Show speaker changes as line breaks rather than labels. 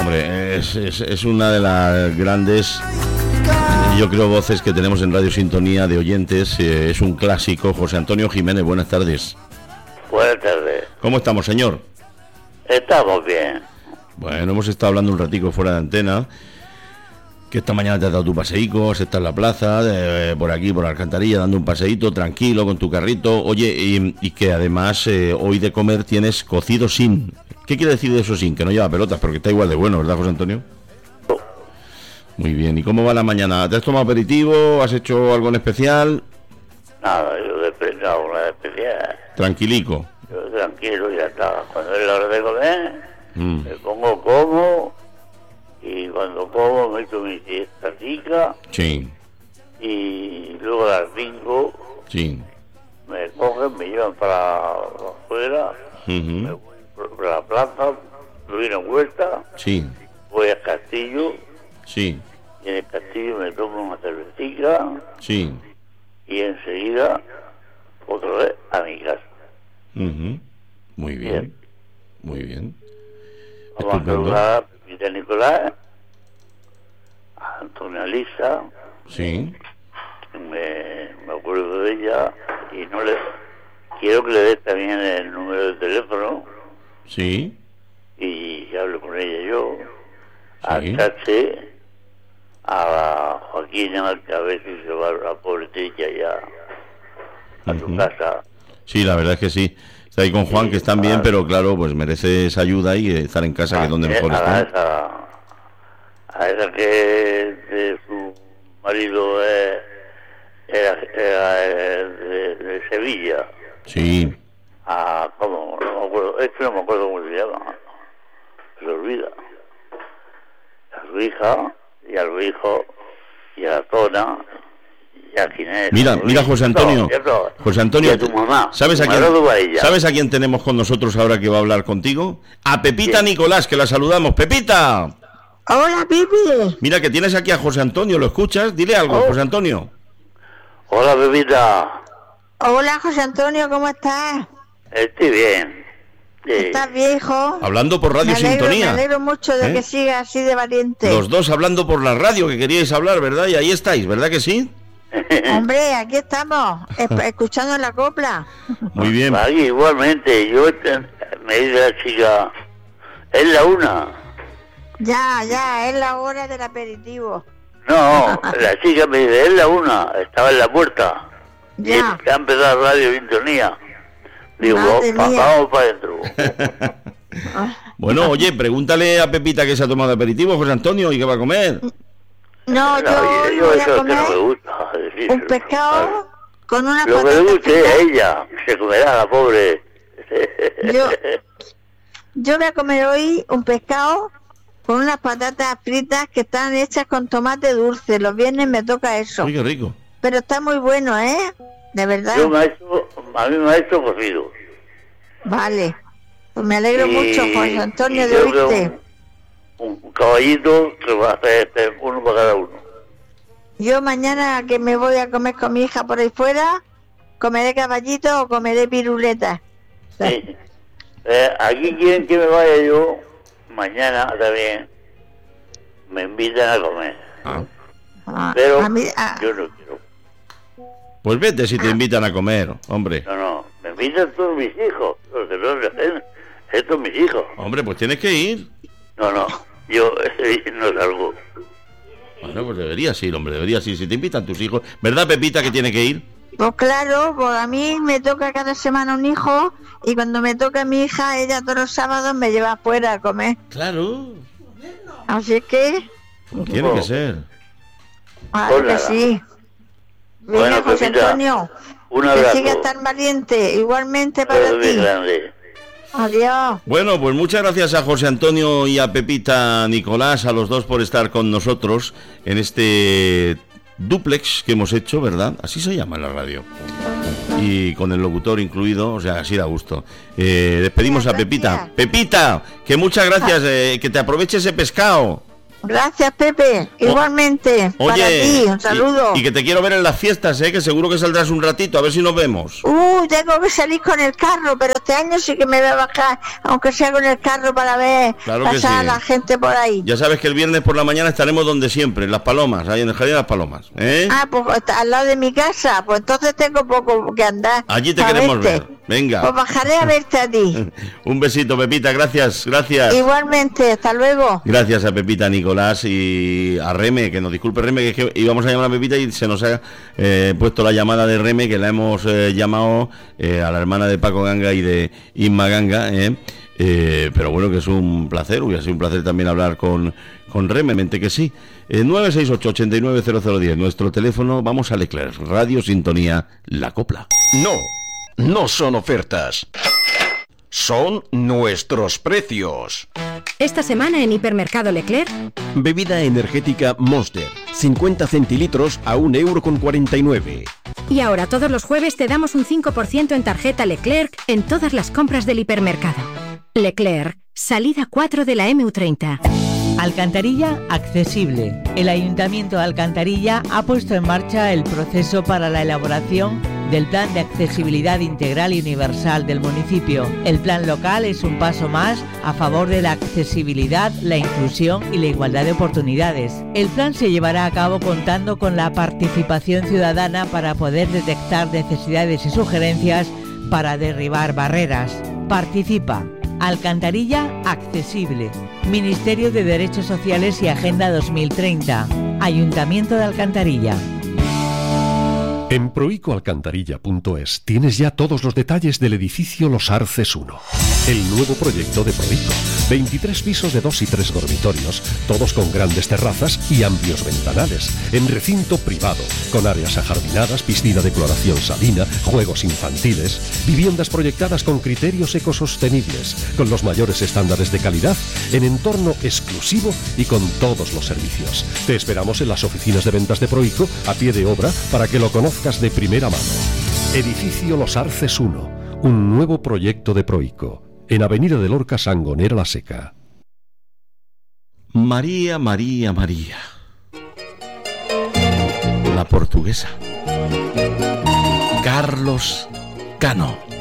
Hombre, es una de las grandes, yo creo, voces que tenemos en Radio Sintonía de oyentes. Es un clásico. José Antonio Jiménez, buenas tardes.
Buenas tardes.
¿Cómo estamos, señor?
Estamos bien.
Bueno, hemos estado hablando un ratico fuera de antena, que esta mañana te has dado tu paseíco, has estado en la plaza, por aquí, por la Alcantarilla, dando un paseíto tranquilo con tu carrito. Oye, y que además hoy de comer tienes cocido sin. ¿Qué quiere decir de eso sin? Que no lleva pelotas, porque está igual de bueno, ¿verdad, José Antonio? Muy bien. ¿Y cómo va la mañana? ¿Te has tomado aperitivo? ¿Has hecho algo en especial?
Nada, yo no, nada especial.
Tranquilico.
Yo tranquilo, ya está. Cuando es la hora de comer, me pongo como, y cuando como me echo mi siestatica.
Sí.
Y luego a las 5
Sí.
me cogen, me llevan para afuera, me voy por la plaza, doy una vuelta,
Sí.
voy al castillo,
Sí.
y en el castillo me tomo una cervecita,
Sí.
y enseguida otra vez a mi casa.
Muy bien. Muy bien.
Vamos a saludar a Pepita Nicolás, a Antonia Lisa.
Sí.
Me acuerdo de ella, y no le quiero que le dé también el número de teléfono,
Sí.
y hablo con ella yo. A
Sí.
Chache, a Joaquina, que a veces se va la pobrecilla ya a su casa.
Sí, la verdad es que sí. Está ahí con Juan, que están bien, pero claro, pues merece esa ayuda y estar en casa, que es donde mejor está.
A esa que de su marido era de Sevilla.
Sí.
¿Cómo? No me acuerdo. Es que no me acuerdo cómo se llama. Se olvida. A su hija, y a su hijo, y a la zona, y a Ginés.
Mira, José Antonio. José Antonio,
y a tu mamá.
¿sabes a quién tenemos con nosotros ahora que va a hablar contigo? A Pepita Nicolás, que la saludamos. ¡Pepita!
Hola, Pipi.
Mira que tienes aquí a José Antonio, ¿lo escuchas? Dile algo, José Antonio.
Hola, Pepita.
Hola, José Antonio, ¿cómo estás?
Estoy bien. Sí.
¿Estás bien, hijo?
Hablando por Radio Sintonía.
Me alegro mucho de que sigas así de valiente.
Los dos hablando por la radio, que queríais hablar, ¿verdad? Y ahí estáis, ¿verdad que sí?
Hombre, aquí estamos, escuchando la copla.
Muy bien.
Aquí igualmente, me dice la chica, es la 1.
Ya, es la hora del aperitivo.
No, la chica me dice, es la 1, estaba en la puerta.
Ya.
Y ha empezado Radio Sintonía. Digo, vamos para adentro.
Bueno, oye, pregúntale a Pepita que se ha tomado aperitivo, José Antonio, y qué va a comer.
No, yo voy a comer
no me gusta
un pescado con una patata.
Lo que le guste a ella, se comerá la pobre.
Yo voy a comer hoy un pescado con unas patatas fritas que están hechas con tomate dulce. Los viernes me toca eso.
Uy, qué rico.
Pero está muy bueno, ¿eh? De verdad.
A mí me ha hecho cocido.
Vale. Pues me alegro mucho, José Antonio, de oírte.
Un caballito que va a hacer uno para cada uno.
Yo mañana que me voy a comer con mi hija por ahí fuera, comeré caballito o comeré piruleta.
Sí. Aquí quieren que me vaya yo, mañana también me invitan a comer. Pero yo no quiero.
Pues vete si te invitan a comer, hombre.
No, me invitan todos mis hijos, porque no estos mis hijos.
Hombre, pues tienes que ir.
No, yo no salgo.
Bueno, pues deberías ir, hombre, deberías ir. Si te invitan tus hijos, ¿verdad, Pepita, que tiene que ir?
Pues claro, pues a mí me toca cada semana un hijo, y cuando me toca mi hija, ella todos los sábados me lleva afuera a comer.
Claro.
Así que...
Pues tiene que ser.
Claro que sí. Venga,
Bueno,
José
Pepita,
Antonio,
un abrazo.
que sigas tan valiente, igualmente para ti. Adiós.
Bueno, pues muchas gracias a José Antonio y a Pepita Nicolás, a los dos por estar con nosotros en este dúplex que hemos hecho, ¿verdad? Así se llama en la radio. Y con el locutor incluido, o sea, así da gusto. Despedimos a Pepita. Pepita, que muchas gracias, que te aproveche ese pescado.
Gracias, Pepe. Igualmente.
Oye,
para ti, un saludo.
Y que te quiero ver en las fiestas, que seguro que saldrás un ratito, a ver si nos vemos.
Tengo que salir con el carro, pero este año sí que me voy a bajar, aunque sea con el carro, para ver pasar a la gente por ahí.
Ya sabes que el viernes por la mañana estaremos donde siempre, en Las Palomas, ahí en el Jardín de Las Palomas.
Pues al lado de mi casa, pues entonces tengo poco que andar.
Allí te queremos ver. Venga.
Pues bajaré a verte a ti.
Un besito, Pepita, gracias.
Igualmente, hasta luego.
Gracias a Pepita, Nicolás, y a Reme, que nos disculpe Reme, que es que íbamos a llamar a Pepita y se nos ha puesto la llamada de Reme, que la hemos llamado a la hermana de Paco Ganga y de Inma Ganga, pero bueno, que es un placer, hubiera sido un placer también hablar con Reme, mente que sí. 968-890010, nuestro teléfono. Vamos a Leclerc, Radio Sintonía, La Copla.
No son ofertas, son nuestros precios.
Esta semana en Hipermercado Leclerc,
Bebida energética Monster, 50 centilitros a 1,49 €.
Y ahora todos los jueves te damos un 5% en tarjeta Leclerc en todas las compras del hipermercado. Leclerc, salida 4 de la MU30.
Alcantarilla accesible. El Ayuntamiento de Alcantarilla ha puesto en marcha el proceso para la elaboración del Plan de Accesibilidad Integral y Universal del municipio. El plan local es un paso más a favor de la accesibilidad, la inclusión y la igualdad de oportunidades. El plan se llevará a cabo contando con la participación ciudadana para poder detectar necesidades y sugerencias para derribar barreras. Participa. Alcantarilla accesible. Ministerio de Derechos Sociales y Agenda 2030. Ayuntamiento de Alcantarilla.
En proicoalcantarilla.es tienes ya todos los detalles del edificio Los Arces 1, el nuevo proyecto de Proico. 23 pisos de 2 y 3 dormitorios, todos con grandes terrazas y amplios ventanales, en recinto privado, con áreas ajardinadas, piscina de cloración salina, juegos infantiles, viviendas proyectadas con criterios ecosostenibles, con los mayores estándares de calidad, en entorno exclusivo y con todos los servicios. Te esperamos en las oficinas de ventas de Proico, a pie de obra, para que lo conozcas de primera mano. Edificio Los Arces 1, un nuevo proyecto de Proico, en Avenida de Lorca, Sangonera la Seca.
María, María, María, la portuguesa. Carlos Cano.